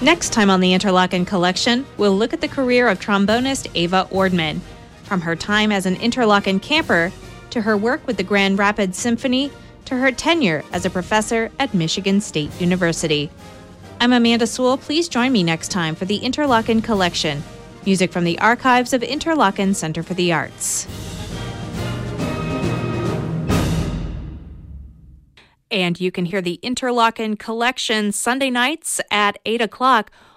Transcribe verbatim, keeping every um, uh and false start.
Next time on the Interlochen Collection, we'll look at the career of trombonist Ava Ordman, from her time as an Interlochen camper to her work with the Grand Rapids Symphony to her tenure as a professor at Michigan State University. I'm Amanda Sewell. Please join me next time for the Interlochen Collection, music from the archives of Interlochen Center for the Arts. And you can hear the Interlochen Collection Sunday nights at eight o'clock